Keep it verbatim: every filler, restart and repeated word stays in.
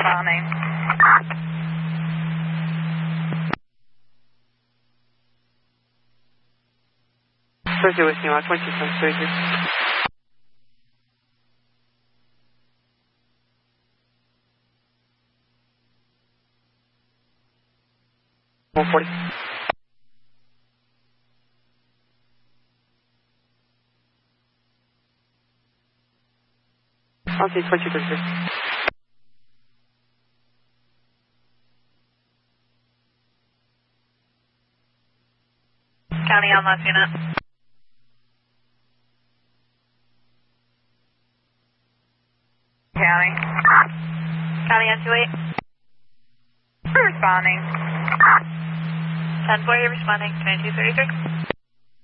responding. Surgery with me, I want you some surgery. one forty. Okay, twenty thirty. County on last unit. County. County on two eight. Responding. ten four, you're responding. twenty-two thirty-three.